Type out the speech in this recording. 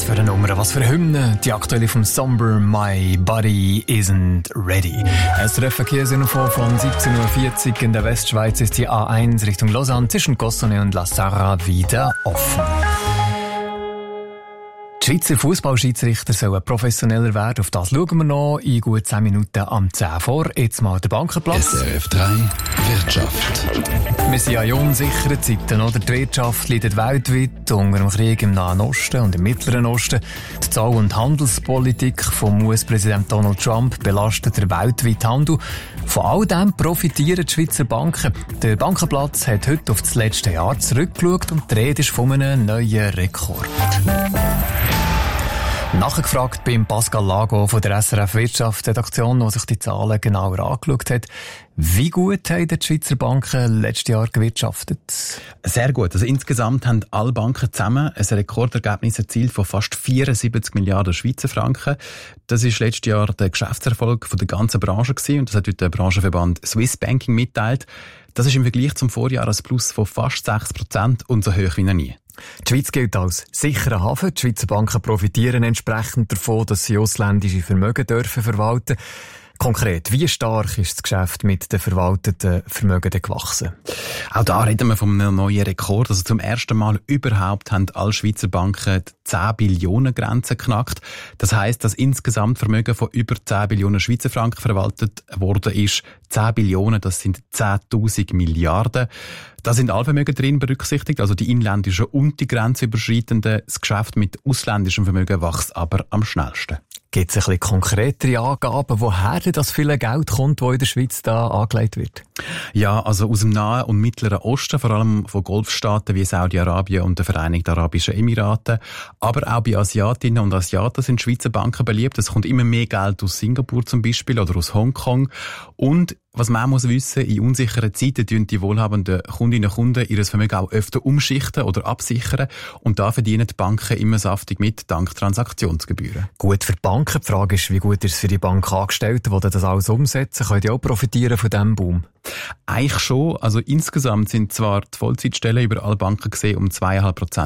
für eine Nummer, was für eine Hymne. Die aktuelle vom Somber, My Body Isn't Ready. SRF Verkehrsinfo von 17.40 Uhr in der Westschweiz ist die A1 Richtung Lausanne zwischen Cossonay und La Sarra wieder offen. Die Schweizer Fußballschiedsrichter sollen professioneller werden. Auf das schauen wir noch in gut 10 Minuten am 10 vor. Jetzt mal der Bankenplatz. SRF 3 Wirtschaft. Wir sind ja in unsicheren Zeiten, oder? Die Wirtschaft leidet weltweit unter dem Krieg im Nahen Osten und im Mittleren Osten. Die Zoll- und Handelspolitik vom US-Präsident Donald Trump belastet den weltweiten Handel. Von all dem profitieren die Schweizer Banken. Der Bankenplatz hat heute auf das letzte Jahr zurückgeschaut und die Rede ist von einem neuen Rekord. Nachgefragt beim Pascal Lago von der SRF Wirtschaftsredaktion, der sich die Zahlen genauer angeschaut hat. Wie gut haben die Schweizer Banken letztes Jahr gewirtschaftet? Sehr gut. Also insgesamt haben alle Banken zusammen ein Rekordergebnis erzielt von fast 74 Milliarden Schweizer Franken. Das ist letztes Jahr der Geschäftserfolg von der ganzen Branche gewesen, und das hat heute der Branchenverband Swiss Banking mitteilt. Das ist im Vergleich zum Vorjahr ein Plus von fast 6% und so hoch wie noch nie. Die Schweiz gilt als sicherer Hafen. Die Schweizer Banken profitieren entsprechend davon, dass sie ausländische Vermögen dürfen verwalten. Konkret, wie stark ist das Geschäft mit den verwalteten Vermögen gewachsen? Auch da reden wir von einem neuen Rekord. Also zum ersten Mal überhaupt haben alle Schweizer Banken die 10 Billionen Grenze geknackt. Das heisst, dass insgesamt Vermögen von über 10 Billionen Schweizer Franken verwaltet worden ist. 10 Billionen, das sind 10.000 Milliarden. Da sind alle Vermögen drin berücksichtigt, also die inländischen und die grenzüberschreitenden. Das Geschäft mit ausländischem Vermögen wächst aber am schnellsten. Gibt es ein bisschen konkretere Angaben, woher das viele Geld kommt, das in der Schweiz da angelegt wird? Ja, also aus dem Nahen und Mittleren Osten, vor allem von Golfstaaten wie Saudi-Arabien und den Vereinigten Arabischen Emiraten. Aber auch bei Asiatinnen und Asiaten sind Schweizer Banken beliebt. Es kommt immer mehr Geld aus Singapur zum Beispiel oder aus Hongkong. Und was man auch muss wissen, in unsicheren Zeiten tun die wohlhabenden Kundinnen und Kunden ihr Vermögen auch öfter umschichten oder absichern. Und da verdienen die Banken immer saftig mit, dank Transaktionsgebühren. Gut für die Banken. Die Frage ist, wie gut ist es für die Bankangestellten, die das alles umsetzen? Können die auch profitieren von diesem Boom? Eigentlich schon. Also insgesamt sind zwar die Vollzeitstellen über alle Banken gesehen um 2,5%